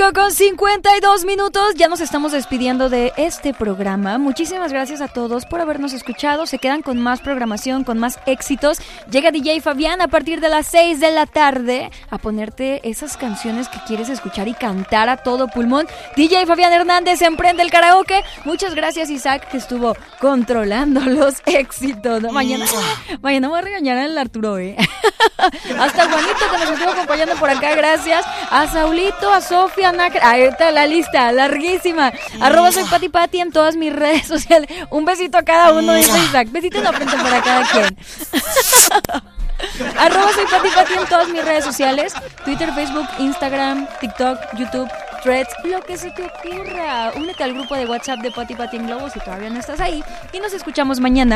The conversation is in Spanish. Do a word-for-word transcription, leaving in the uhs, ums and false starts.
cinco con cincuenta y dos minutos. Ya nos estamos despidiendo de este programa. Muchísimas gracias a todos por habernos escuchado. Se quedan con más programación, con más éxitos. Llega D J Fabián a partir de las seis de la tarde a ponerte esas canciones que quieres escuchar y cantar a todo pulmón. D J Fabián Hernández emprende el karaoke. Muchas gracias, Isaac, que estuvo controlando los éxitos. Mañana, mañana voy a regañar al Arturo, ¿eh? Hasta Juanito, que nos estuvo acompañando por acá, gracias. A Saulito, a Sofía, a Nácar. Ahí está la lista, larguísima. Arroba soy Pati Pati en todas mis redes sociales. Un besito a cada uno, dice Isaac. Besito en la frente para cada quien. Arroba soy Pati Pati en todas mis redes sociales. Twitter, Facebook, Instagram, TikTok, YouTube, Threads, lo que se te ocurra. Únete al grupo de WhatsApp de Pati Pati en Globo si todavía no estás ahí. Y nos escuchamos mañana